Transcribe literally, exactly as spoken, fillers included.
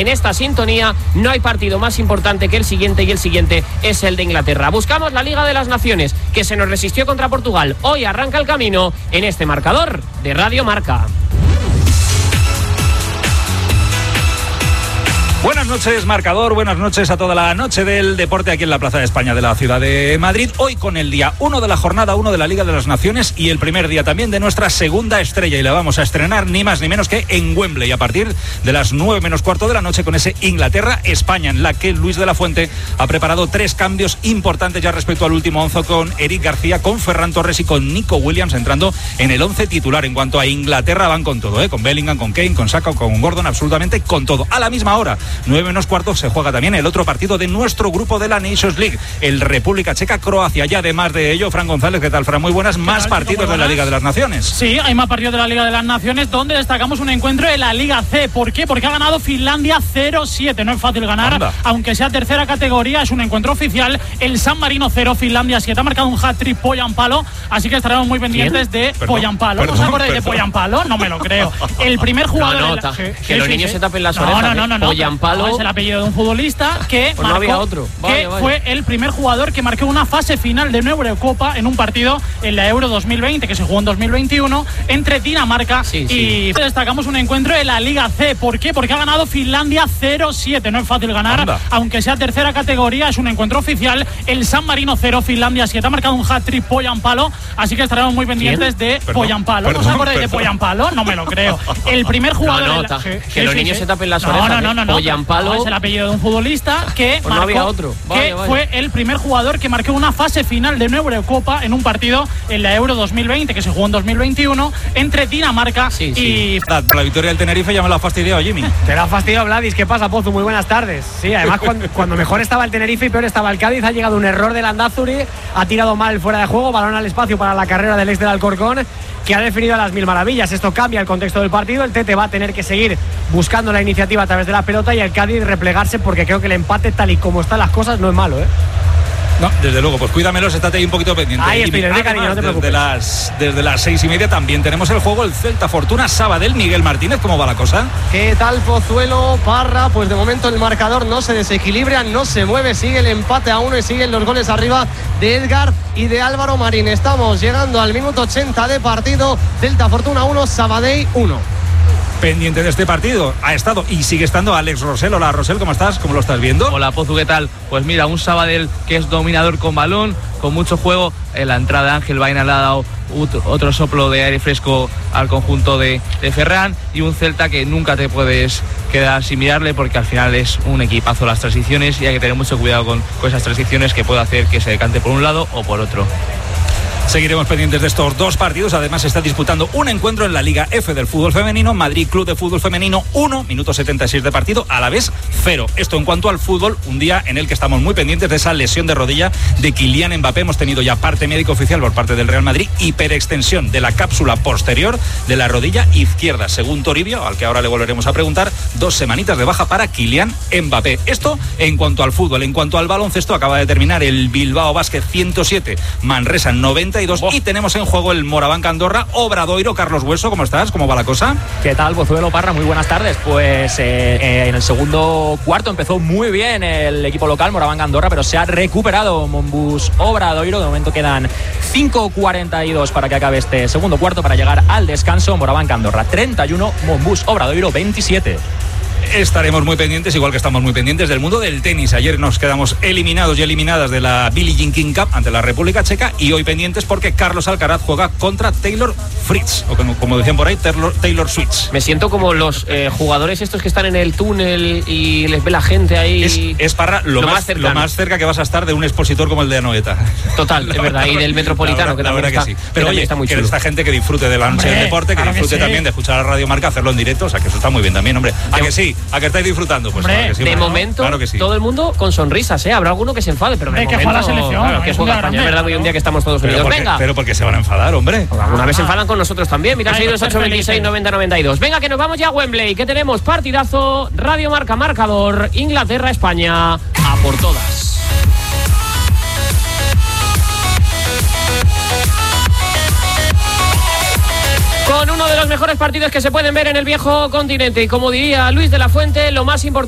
en esta sintonía. No hay partido más importante que el siguiente, y el siguiente es el de Inglaterra. Buscamos la Liga de las Naciones, que se nos resistió contra Portugal. Hoy arranca el camino en este marcador de Radio Marca. Buenas noches, marcador, buenas noches a toda la noche del deporte aquí en la Plaza de España de la ciudad de Madrid. Hoy con el día uno de la jornada uno de la Liga de las Naciones y el primer día también de nuestra segunda estrella, y la vamos a estrenar ni más ni menos que en Wembley a partir de las nueve menos cuarto de la noche con ese Inglaterra-España, en la que Luis de la Fuente ha preparado tres cambios importantes ya respecto al último once, con Eric García, con Ferran Torres y con Nico Williams entrando en el once titular. En cuanto a Inglaterra, van con todo, ¿eh? Con Bellingham, con Kane, con Saka, con Gordon, absolutamente con todo. A la misma hora, nueve menos cuarto, se juega también el otro partido de nuestro grupo de la Nations League, el República Checa-Croacia. Y además de ello, Fran González, ¿qué tal, Fran? Muy buenas. Más partidos de la Liga de las Naciones. Sí, hay más partidos de la Liga de las Naciones, donde destacamos un encuentro de la Liga C. ¿Por qué? Porque ha ganado Finlandia cero siete. No es fácil ganar, Anda. aunque sea tercera categoría. Es un encuentro oficial. El San Marino cero, Finlandia siete. Ha marcado un hat-trick Poyampalo, así que estaremos muy pendientes ¿Quién? de perdón, Poyampalo. ¿No os acordáis de Poyampalo? No me lo creo. El primer jugador... No, no, la... que, sí, que los sí, niños sí. se tapen las no, orejas. No, no, no. no. Poyampalo... No, es el apellido de un futbolista que, pues marcó, no había otro. Vale, que vale. fue el primer jugador que marcó una fase final de una Eurocopa en un partido en la Euro dos mil veinte, que se jugó en dos mil veintiuno, entre Dinamarca sí, sí. y destacamos un encuentro de la Liga C. ¿Por qué? Porque ha ganado Finlandia cero siete. No es fácil ganar, Anda. aunque sea tercera categoría. Es un encuentro oficial. El San Marino cero, Finlandia siete. Ha marcado un hat-trick Poyampalo, así que estaremos muy pendientes ¿Quién? de perdón, Poyampalo. Perdón, ¿No os acordáis de Poyampalo? No me lo creo. El primer jugador... No, no, la... ta, sí, que sí, los sí, niños sí. se tapen las no, orejas. No, no, no. no Poyampalo... No, es el apellido de un futbolista que pues marcó, no había otro. Vale, que vale. fue el primer jugador que marcó una fase final de una Eurocopa en un partido en la Euro dos mil veinte, que se jugó en dos mil veintiuno, entre Dinamarca sí, sí. y... La, la victoria del Tenerife ya me la ha fastidiado, Jimmy. Te la ha fastidiado, Vladis. ¿Qué pasa, Pozu? Muy buenas tardes. Sí, además cuando, cuando mejor estaba el Tenerife y peor estaba el Cádiz, ha llegado un error del Landázuri, ha tirado mal fuera de juego, balón al espacio para la carrera del ex del Alcorcón, que ha definido a las mil maravillas. Esto cambia el contexto del partido. El Tete va a tener que seguir buscando la iniciativa a través de la pelota y el Cádiz replegarse, porque creo que el empate, tal y como están las cosas, no es malo, ¿eh? No, desde luego, pues cuídamelos, estate ahí un poquito pendiente. Ahí estoy, desde cariño, no te preocupes. Desde las, desde las seis y media también tenemos el juego, el Celta Fortuna Sabadell. Miguel Martínez, ¿cómo va la cosa? ¿Qué tal, Pozuelo, Parra? Pues de momento el marcador no se desequilibra, no se mueve, sigue el empate a uno y siguen los goles arriba de Edgar y de Álvaro Marín. Estamos llegando al minuto ochenta de partido. Celta Fortuna uno, Sabadell uno. Pendiente de este partido ha estado y sigue estando Alex Rosell. Hola, Rosell, ¿cómo estás? ¿Cómo lo estás viendo? Hola, Pozu, ¿qué tal? Pues mira, un Sabadell que es dominador con balón, con mucho juego. En la entrada de Ángel Baena le ha dado otro, otro soplo de aire fresco al conjunto de, de Ferran, y un Celta que nunca te puedes quedar sin mirarle, porque al final es un equipazo las transiciones y hay que tener mucho cuidado con, con esas transiciones, que puede hacer que se decante por un lado o por otro. Seguiremos pendientes de estos dos partidos. Además, se está disputando un encuentro en la Liga F del fútbol femenino. Madrid Club de Fútbol Femenino uno, minuto setenta y seis de partido, a la vez cero. Esto en cuanto al fútbol, un día en el que estamos muy pendientes de esa lesión de rodilla de Kylian Mbappé. Hemos tenido ya parte médico oficial por parte del Real Madrid, hiperextensión de la cápsula posterior de la rodilla izquierda, según Toribio, al que ahora le volveremos a preguntar. Dos semanitas de baja para Kylian Mbappé. Esto en cuanto al fútbol. En cuanto al baloncesto, acaba de terminar el Bilbao Basket ciento siete, Manresa noventa y dos, oh. y tenemos en juego el Moraván Andorra Obradoiro. Carlos Hueso, ¿cómo estás? ¿Cómo va la cosa? ¿Qué tal, Pozuelo, Parra? Muy buenas tardes. Pues eh, eh, en el segundo cuarto empezó muy bien el equipo local, Moraván Andorra, pero se ha recuperado Monbus Obradoiro. De momento quedan cinco cuarenta y dos para que acabe este segundo cuarto, para llegar al descanso. Moraván Andorra treinta y uno, Monbus Obradoiro veintisiete. Estaremos muy pendientes, igual que estamos muy pendientes del mundo del tenis. Ayer nos quedamos eliminados y eliminadas de la Billie Jean King Cup ante la República Checa, y hoy pendientes porque Carlos Alcaraz juega contra Taylor Fritz, o como, como decían por ahí, Taylor, Taylor Switch. Me siento como los eh, jugadores estos que están en el túnel y les ve la gente ahí. Es, es Parra, lo, lo, más, más lo más cerca que vas a estar de un expositor como el de Anoeta. Total, es verdad, y del Metropolitano, la, que la también verdad está, que sí. Pero que oye, está muy que chulo. esta gente que disfrute de la noche del deporte, que claro disfrute que sí. también de escuchar a Radio Marca, hacerlo en directo, o sea que eso está muy bien también, hombre. ¿A de, que sí? ¿A que estáis disfrutando? Pues hombre, claro que sí, de hombre, momento, claro que sí. todo el mundo con sonrisas, ¿eh? Habrá alguno que se enfade, pero de Hombre, que momento... juega la selección, claro, que es juega una España, es grande, verdad, hoy un día que estamos todos Pero unidos. porque, Venga. pero porque se van a enfadar, hombre. Pues alguna vez se enfadan con nosotros también. Mira, Ay, seis dos ocho veintiséis noventa noventa y dos. Venga, que nos vamos ya a Wembley, que tenemos partidazo. Radio Marca marcador, Inglaterra-España, a por todas. Con uno de los mejores partidos que se pueden ver en el viejo continente, y como diría Luis de la Fuente, lo más importante